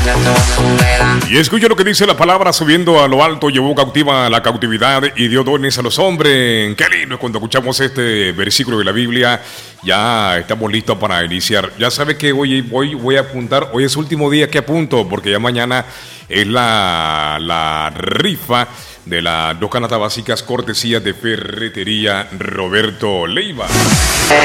Y escucha lo que dice la palabra: subiendo a lo alto, llevó cautiva la cautividad y dio dones a los hombres. Qué lindo cuando escuchamos este versículo de la Biblia. Ya estamos listos para iniciar. Ya sabes que hoy voy a apuntar. Hoy es el último día que apunto, porque ya mañana es la rifa de las 2 canastas básicas cortesías de Ferretería Roberto Leiva.